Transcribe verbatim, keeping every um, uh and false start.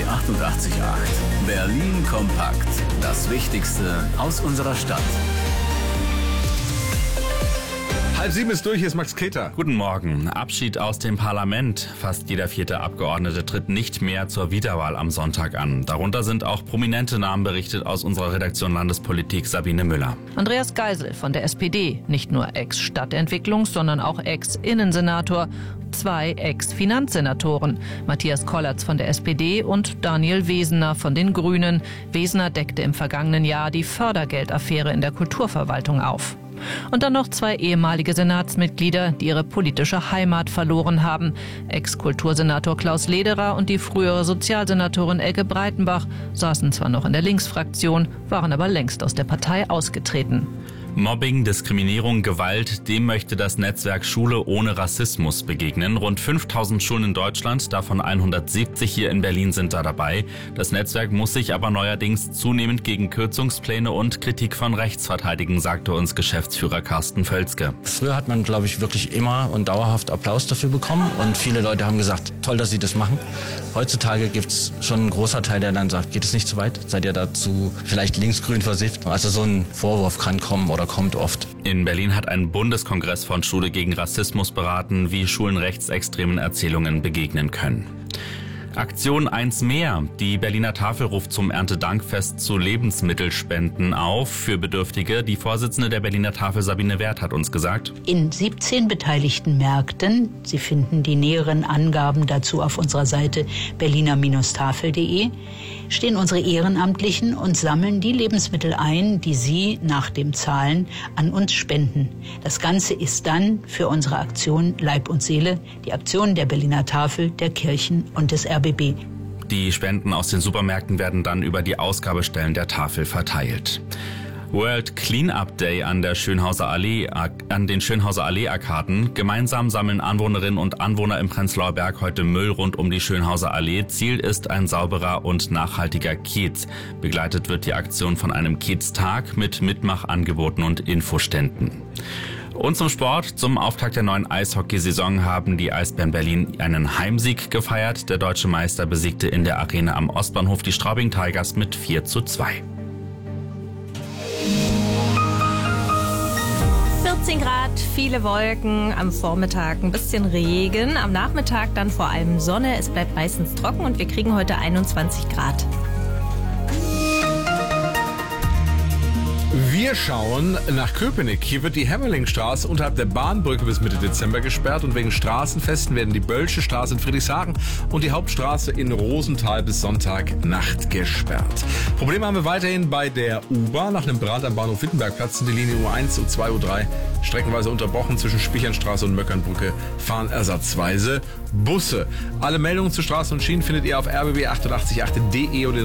achtundachtzig Komma acht. Berlin kompakt. Das Wichtigste aus unserer Stadt. Halb sieben ist durch, hier ist Max Keter. Guten Morgen. Abschied aus dem Parlament. Fast jeder vierte Abgeordnete tritt nicht mehr zur Wiederwahl am Sonntag an. Darunter sind auch prominente Namen berichtet aus unserer Redaktion Landespolitik, Sabine Müller. Andreas Geisel von der S P D, nicht nur Ex-Stadtentwicklungs-, sondern auch Ex-Innensenator. Zwei Ex-Finanzsenatoren, Matthias Kollatz von der S P D und Daniel Wesener von den Grünen. Wesener deckte im vergangenen Jahr die Fördergeldaffäre in der Kulturverwaltung auf. Und dann noch zwei ehemalige Senatsmitglieder, die ihre politische Heimat verloren haben. Ex-Kultursenator Klaus Lederer und die frühere Sozialsenatorin Elke Breitenbach saßen zwar noch in der Linksfraktion, waren aber längst aus der Partei ausgetreten. Mobbing, Diskriminierung, Gewalt, dem möchte das Netzwerk Schule ohne Rassismus begegnen. Rund fünftausend Schulen in Deutschland, davon hundertsiebzig hier in Berlin sind da dabei. Das Netzwerk muss sich aber neuerdings zunehmend gegen Kürzungspläne und Kritik von rechts verteidigen, sagte uns Geschäftsführer Carsten Völzke. Früher hat man, glaube ich, wirklich immer und dauerhaft Applaus dafür bekommen und viele Leute haben gesagt, toll, dass Sie das machen. Heutzutage gibt es schon einen großen Teil, der dann sagt, geht es nicht zu weit? Seid ihr dazu vielleicht linksgrün versifft? Also so ein Vorwurf kann kommen oder kommt oft. In Berlin hat ein Bundeskongress von Schule gegen Rassismus beraten, wie Schulen rechtsextremen Erzählungen begegnen können. Aktion eins mehr. Die Berliner Tafel ruft zum Erntedankfest zu Lebensmittelspenden auf für Bedürftige. Die Vorsitzende der Berliner Tafel, Sabine Werth, hat uns gesagt: In siebzehn beteiligten Märkten, Sie finden die näheren Angaben dazu auf unserer Seite berliner Tafel punkt de, stehen unsere Ehrenamtlichen und sammeln die Lebensmittel ein, die Sie nach dem Zahlen an uns spenden. Das Ganze ist dann für unsere Aktion Leib und Seele, die Aktion der Berliner Tafel, der Kirchen und des R B B. Die Spenden aus den Supermärkten werden dann über die Ausgabestellen der Tafel verteilt. World Cleanup Day an der Schönhauser Allee, an den Schönhauser Allee-Arkaden. Gemeinsam sammeln Anwohnerinnen und Anwohner im Prenzlauer Berg heute Müll rund um die Schönhauser Allee. Ziel ist ein sauberer und nachhaltiger Kiez. Begleitet wird die Aktion von einem Kieztag mit Mitmachangeboten und Infoständen. Und zum Sport. Zum Auftakt der neuen Eishockeysaison haben die Eisbären Berlin einen Heimsieg gefeiert. Der deutsche Meister besiegte in der Arena am Ostbahnhof die Straubing Tigers mit vier zu zwei. vierzehn Grad, viele Wolken, am Vormittag ein bisschen Regen, am Nachmittag dann vor allem Sonne. Es bleibt meistens trocken und wir kriegen heute einundzwanzig Grad. Wir schauen nach Köpenick. Hier wird die Hämmerlingstraße unterhalb der Bahnbrücke bis Mitte Dezember gesperrt und wegen Straßenfesten werden die Bölsche Straße in Friedrichshagen und die Hauptstraße in Rosenthal bis Sonntagnacht gesperrt. Probleme haben wir weiterhin bei der U-Bahn. Nach einem Brand am Bahnhof Wittenbergplatz sind die Linie U eins und zwei U drei streckenweise unterbrochen. Zwischen Spichernstraße und Möckernbrücke fahren ersatzweise Busse. Alle Meldungen zu Straßen und Schienen findet ihr auf r b b achtundachtzig punkt acht punkt de oder